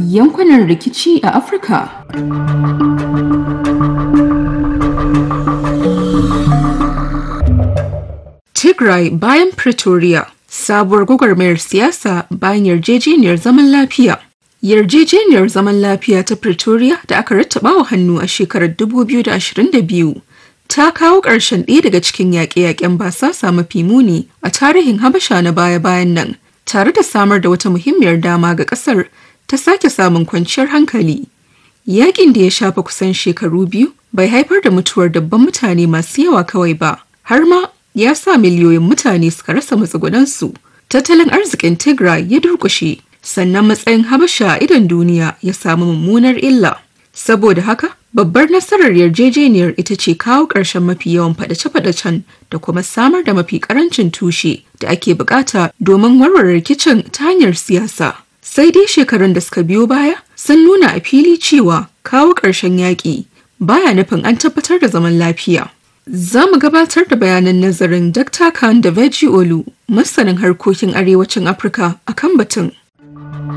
Yankunan rikici a Afirka. Tigray bayan Pretoria, sabuwar gwagwarmayar siyasa bayan yarjejeniyar zaman lafiya. Yarjejeniyar zaman lafiya ta Pretoria da aka rattaba wa hannu a shekarar 2022 ta kawo ƙarshen ɗaya daga cikin yaƙe-yaƙen basasa mafi muni a tarihin Habasha na baya-bayan nan, tare da samar da wata muhimmiyar dama ga ƙasar ta sake samun kwanciyar hankali. Yaƙin da ya shafa kusan shekaru biyu bai haifar da mutuwar dabban mutane masu yawa kawai ba, har ma ya sa miliyoyin mutane suka rasa matsugunansu. Tattalin arzikin Tigray ya durƙushe, sannan matsayin Habasha a idon duniya ya samu mummunar illa. Saboda haka, babbar nasarar yarjejeniyar ita ce kawo ƙarshen mafi yawan faɗace-faɗacen da kuma samar da mafi ƙarancin tushe da ake buƙata domin warware rikicin ta hanyar siyasa. Sai dai shekarun da suka biyo baya sun nuna a fili cewa kawo ƙarshen yaƙi baya nufin an tabbatar da zaman lafiya. Za mu gabatar da bayanan nazarin Dr. Khan Daveji Olu, masanin harkokin arewacin Afirka a kan batun.